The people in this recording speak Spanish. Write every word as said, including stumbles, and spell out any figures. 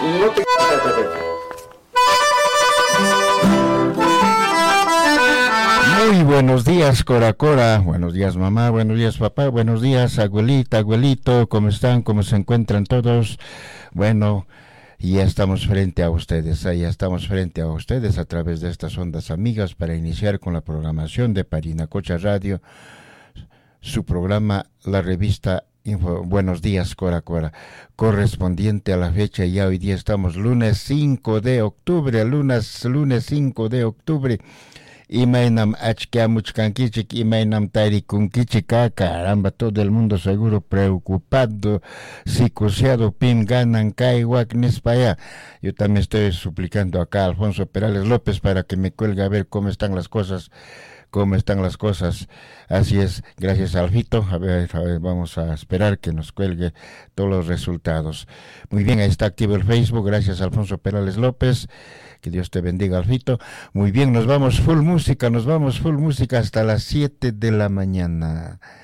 No te... Muy buenos días, Cora Cora. Buenos días, mamá. Buenos días, papá. Buenos días, abuelita, abuelito. ¿Cómo están? ¿Cómo se encuentran todos? Bueno, ya estamos frente a ustedes. Ya estamos frente a ustedes a través de estas ondas amigas para iniciar con la programación de Parinacocha Radio, su programa, la revista Info, Buenos días, Cora Cora, correspondiente a la fecha. Ya hoy día estamos lunes cinco de octubre, lunes, lunes cinco de octubre. Imainam achkeamuchkankichik, imainam tarikunkichik, caramba, todo el mundo seguro preocupado, psicoseado, pim ganan kaiwak nispaya. Yo también estoy suplicando acá a Alfonso Perales López para que me cuelgue a ver cómo están las cosas, cómo están las cosas. Así es, gracias Alfito. A ver, a ver, vamos a esperar que nos cuelgue todos los resultados. Muy bien, ahí está activo el Facebook, gracias Alfonso Perales López. Que Dios te bendiga, Alfito. Muy bien, nos vamos full música, nos vamos full música hasta las siete de la mañana.